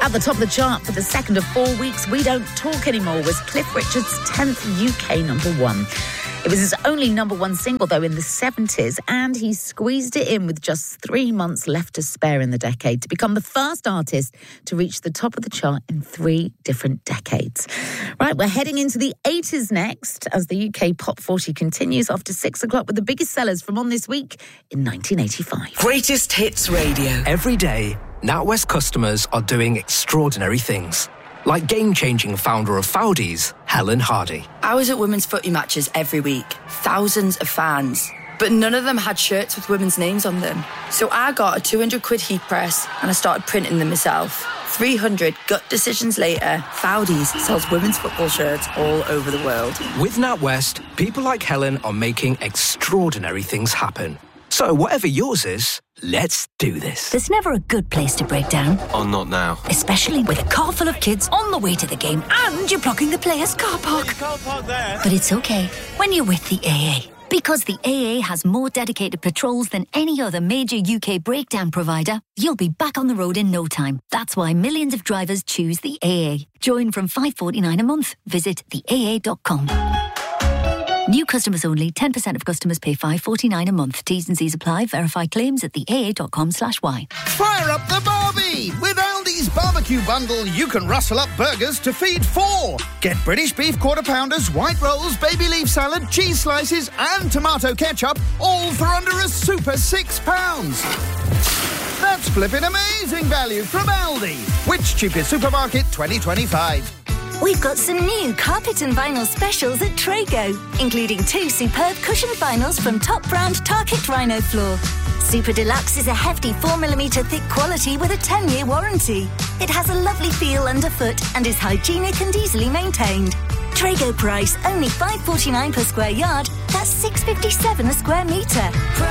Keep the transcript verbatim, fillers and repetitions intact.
At the top of the chart for the second of four weeks, We Don't Talk Anymore was Cliff Richard's tenth U K number one. It was his only number one single, though, in the seventies, and he squeezed it in with just three months left to spare in the decade to become the first artist to reach the top of the chart in three different decades. Right, we're heading into the eighties next as the U K Pop forty continues after six o'clock with the biggest sellers from On This Week in nineteen eighty-five. Greatest Hits Radio. Every day, NatWest customers are doing extraordinary things. Like game-changing founder of Foudies, Helen Hardy. I was at women's footy matches every week. Thousands of fans. But none of them had shirts with women's names on them. So I got a two hundred quid heat press and I started printing them myself. three hundred gut decisions later, Foudies sells women's football shirts all over the world. With NatWest, people like Helen are making extraordinary things happen. So whatever yours is, let's do this. There's never a good place to break down. Oh, not now. Especially with a car full of kids on the way to the game and you're blocking the player's car park. Car park there. But it's okay when you're with the A A. Because the A A has more dedicated patrols than any other major U K breakdown provider, you'll be back on the road in no time. That's why millions of drivers choose the A A. Join from five pounds forty-nine a month. Visit the A A dot com. New customers only. ten percent of customers pay five pounds forty-nine a month. T's and C's apply. Verify claims at the A A dot com slash Y. Fire up the barbie! With Aldi's barbecue bundle, you can rustle up burgers to feed four. Get British beef quarter pounders, white rolls, baby leaf salad, cheese slices and tomato ketchup, all for under a super six pounds. That's flipping amazing value from Aldi. Which cheapest supermarket twenty twenty-five? We've got some new carpet and vinyl specials at Trago, including two superb cushioned vinyls from top brand Target Rhino Floor. Super Deluxe is a hefty four millimeter thick quality with a ten year warranty. It has a lovely feel underfoot and is hygienic and easily maintained. Trago price only five pounds forty-nine per square yard. That's six pounds fifty-seven a square metre.